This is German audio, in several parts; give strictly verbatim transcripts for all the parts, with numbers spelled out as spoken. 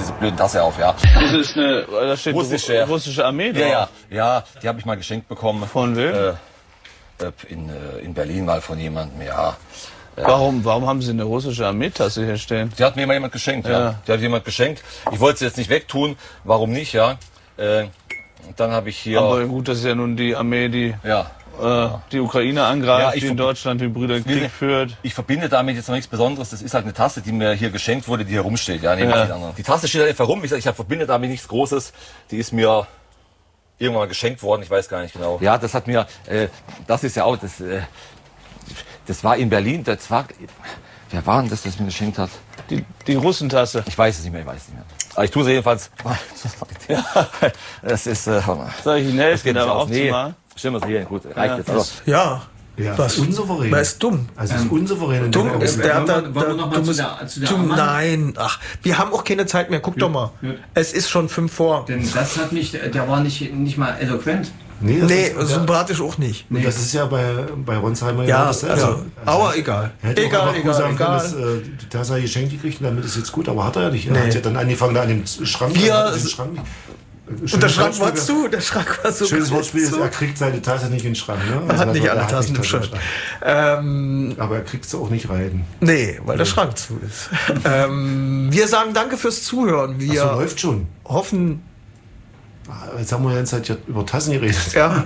diese blöden Tasse auf, ja. Das ist eine, da steht russische, ja. russische Armee drauf. Ja, ja, ja, die habe ich mal geschenkt bekommen. Von wem? Äh, in, in Berlin mal von jemandem, ja. Warum, warum haben Sie eine russische Armeetasse hier stehen? Die hat mir mal jemand geschenkt, ja. ja. Die hat jemand geschenkt. Ich wollte sie jetzt nicht wegtun. Warum nicht, ja? Äh, dann habe ich hier... Aber gut, das ist ja nun die Armee, die ja. äh, die Ukraine angreift, ja, die in Deutschland den Brüderkrieg führt. Ich verbinde damit jetzt noch nichts Besonderes. Das ist halt eine Tasse, die mir hier geschenkt wurde, die hier rumsteht. Ja, neben ja. die anderen. Die Tasse steht halt einfach rum. Ich, sag, ich verbinde damit nichts Großes. Die ist mir irgendwann mal geschenkt worden. Ich weiß gar nicht genau. Ja, das hat mir... Äh, das ist ja auch... Das, äh, das war in Berlin. Das war... Wer war denn das, das mir geschenkt hat? Die, die Russentasse. Ich weiß es nicht mehr, ich weiß es nicht mehr. Aber ich tue sie jedenfalls. Ja. Das ist... Äh, Soll ich Ihnen helfen, da aufzumachen? Stimmt, das hier. Gut, reicht ja. jetzt. Also. Ja. Ja, was? Unsouverän. Wer ist dumm? Also ist unsouverän. Dumm ist der, der, der, der, der zu der, zu der dumm, nein, ach, wir haben auch keine Zeit mehr. Guck ja, doch mal. Ja. Es ist schon fünf vor. Denn das hat mich, der war nicht, nicht mal eloquent. Nee, nee ist, sympathisch auch nicht. Nee. Das ist ja bei, bei Ronsheimer ja, das also, also, aber egal. Egal, egal, sagen, egal. Das, äh, die Tasse geschenkt gekriegt und damit ist jetzt gut, aber hat er ja nicht. Er nee. hat ja dann angefangen, da an dem Schrank. Wir, den Schrank und der Schrank war zu, der Schrank war so. Schönes Wortspiel ist, er kriegt seine Tasse nicht in den Schrank. Ne? Man also hat nicht alle Tassen im Schrank. Ähm, aber er kriegt sie auch nicht rein. Nee, weil der Schrank zu ist. ähm, wir sagen danke fürs Zuhören. Wir Ach so, läuft schon. Hoffen... Jetzt haben wir die ganze Zeit über Tassen geredet. Ja.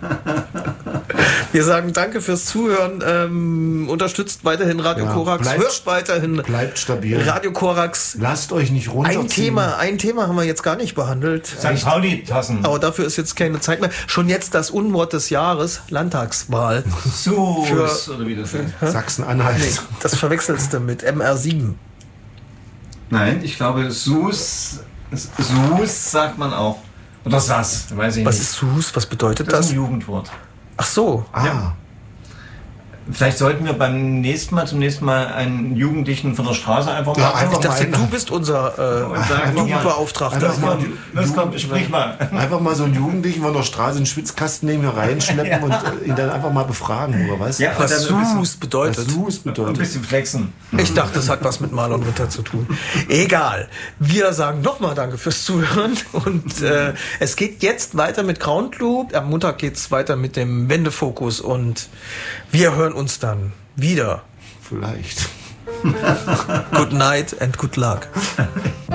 Wir sagen danke fürs Zuhören. Ähm, unterstützt weiterhin Radio ja, Korax. Bleibt, hört weiterhin. Bleibt stabil. Radio Korax. Lasst euch nicht runterziehen. Ein Thema, ein Thema haben wir jetzt gar nicht behandelt. Sankt Pauli-Tassen. Aber dafür ist jetzt keine Zeit mehr. Schon jetzt das Unwort des Jahres, Landtagswahl. So. Für, oder wie das für, Sachsen-Anhalt. Nee, das verwechselst du mit M R sieben. Nein, ich glaube, Sus, Sus sagt man auch. Oder Sass, weiß ich Was nicht. ist Sus? Was bedeutet das? Das ist ein Jugendwort. Ach so. Ah. Ja. Vielleicht sollten wir beim nächsten Mal, zum nächsten Mal einen Jugendlichen von der Straße einfach mal... Ja, einfach ich dachte, mal du bist unser äh, Jugendbeauftragter. Los, komm, sprich mal. Einfach mal so einen Jugendlichen von der Straße einen Schwitzkasten neben hier reinschleppen ja. und ihn dann einfach mal befragen, oder was? Ja, was Sus bedeutet. Was Sus bedeutet. Ein bisschen flexen. Ich dachte, das hat was mit Marlon Ritter zu tun. Egal. Wir sagen nochmal danke fürs Zuhören. Und äh, es geht jetzt weiter mit Groundloop. Am Montag geht es weiter mit dem Wendefokus. Und wir hören uns dann wieder. Vielleicht. Good night and good luck.